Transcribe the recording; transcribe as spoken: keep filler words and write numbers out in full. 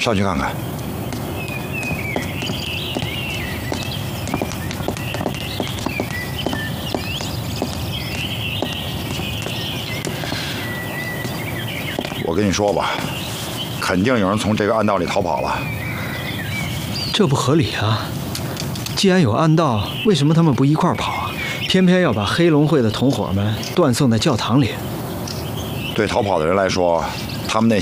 上去看看。我跟你说吧，肯定有人从这个暗道里逃跑了。 这不合理啊！既然有暗道，为什么他们不一块儿跑啊？偏偏要把黑龙会的同伙们断送在教堂里。 对逃跑的人来说，他们那